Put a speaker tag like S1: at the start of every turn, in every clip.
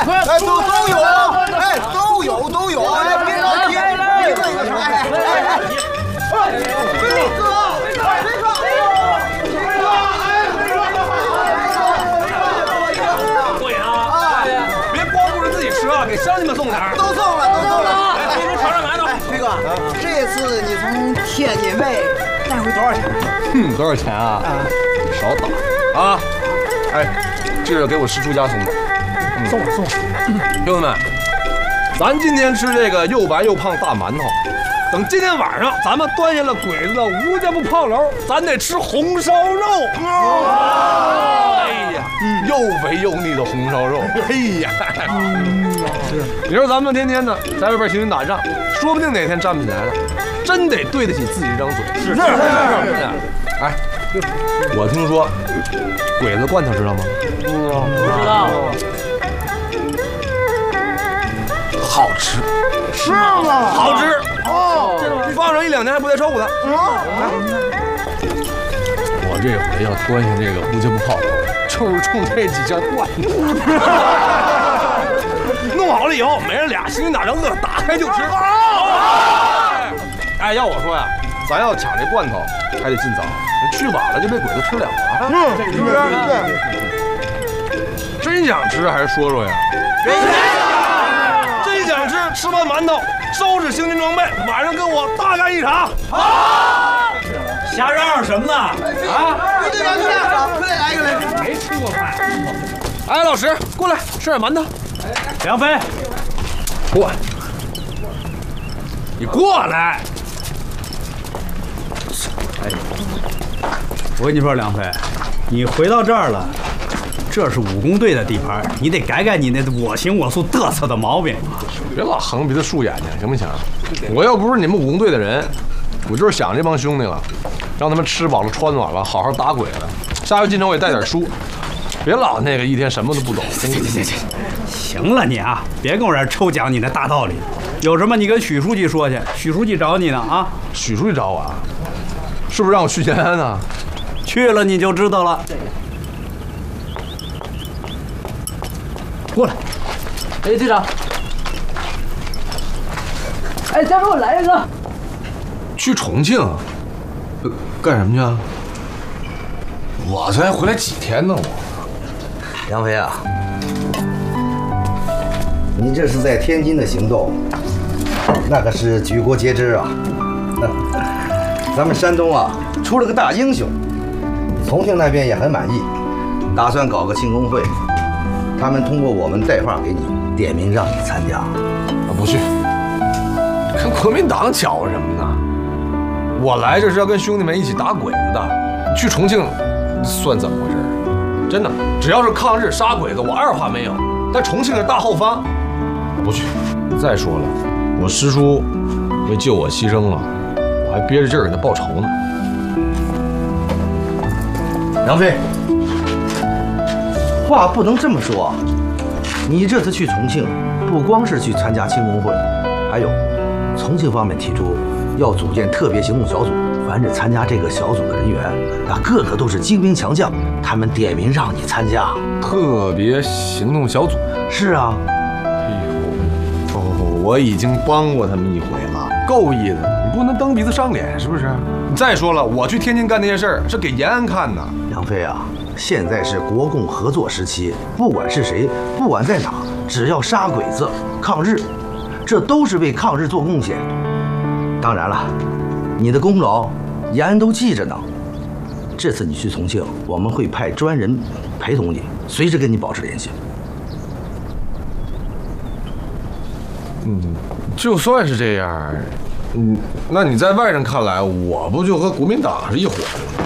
S1: 哎，都有，哎，都有，哎，别着急，一个一个说，
S2: 对啊，别光顾着自己吃啊，给乡亲们送点。
S1: 都送了。
S2: 来，给你尝尝馒头。
S1: 飞哥，这次你从天津卫带回多少钱？
S3: 多少钱啊？少打啊！哎，这是给我师叔家送的。
S1: 送。
S3: 兄弟们，咱今天吃这个又白又胖大馒头，等今天晚上咱们端下了鬼子的吴家埠炮楼，咱得吃红烧肉。哎呀，又肥又腻的红烧肉。哎呀，你说咱们天天的在外边行军打仗，说不定哪天站不起来了，真得对得起自己这张嘴。是。哎，我听说鬼子罐头知道吗？
S2: 不知道。
S3: 好吃，
S1: 是吗？
S3: 好吃
S1: 哦，
S3: 放上1、2年还不带臭的。我这回要端下这个吴家埠炮楼，就是冲这几件罐头。弄好了以后，每人俩行军打仗饿，打开就吃。哎，要我说呀，咱要抢这罐头，还得尽早，去晚了就被鬼子吃了。真想吃还是说说呀？真想吃，吃完馒头，收拾行军装备，晚上跟我大干一场。
S2: 好，瞎嚷嚷什么呢？啊！
S1: 队长，快来一个来！
S2: 没吃过饭。
S3: 哎，老石，过来吃点馒头。
S2: 梁飞，
S3: 过来，你过来。
S4: 哎，我跟你说，梁飞，你回到这儿了，这是武工队的地盘，你得改改你那我行我素嘚瑟的毛病。
S3: 别老横鼻子竖眼睛，行不行？我要不是你们武工队的人，我就是想这帮兄弟了，让他们吃饱了穿暖了，好好打鬼了。下回进城我也带点书，别老那个一天什么都不懂。
S4: 行了你啊，别跟我这儿抽讲你那大道理，有什么你跟许书记说去，许书记找你呢啊。
S3: 许书记找我啊？是不是让我去延安呢？
S4: 去了你就知道了。过来。
S5: 哎，队长。哎，再给我来一个。
S3: 去重庆？干什么去啊？我才回来几天呢，我。
S1: 杨飞啊，你这是在天津的行动，那可是举国皆知啊。咱们山东啊出了个大英雄，重庆那边也很满意，打算搞个庆功会。他们通过我们带话给你，点名让你参加。
S3: 不去，跟国民党搅和什么呢？我来这是要跟兄弟们一起打鬼子的，去重庆算怎么回事？真的，只要是抗日杀鬼子，我二话没有。但重庆是大后方，不去。再说了，我师叔为救我牺牲了，我还憋着劲儿给他报仇呢。
S1: 杨飞，话不能这么说。你这次去重庆，不光是去参加庆功会，还有重庆方面提出要组建特别行动小组。凡是参加这个小组的人员，那个个都是精兵强将，他们点名让你参加。
S3: 特别行动小组？
S1: 是啊。
S3: 哎呦，我已经帮过他们一回了，够意思。你不能蹬鼻子上脸，是不是？再说了，我去天津干那些事儿是给延安看的。
S1: 杨飞啊，现在是国共合作时期，不管是谁，不管在哪，只要杀鬼子、抗日，这都是为抗日做贡献。当然了，你的功劳延安都记着呢。这次你去重庆，我们会派专人陪同你，随时跟你保持联系。
S3: 就算是这样，那你在外人看来，我不就和国民党是一伙的吗？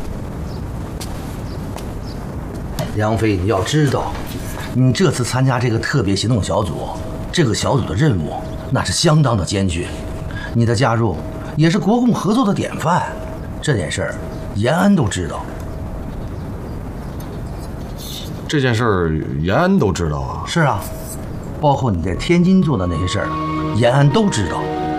S1: 杨飞，你要知道，你这次参加这个特别行动小组，这个小组的任务那是相当的艰巨，你的加入也是国共合作的典范。这件事儿，延安都知道。
S3: 这件事儿，延安都知道啊？
S1: 是啊，包括你在天津做的那些事儿，延安都知道。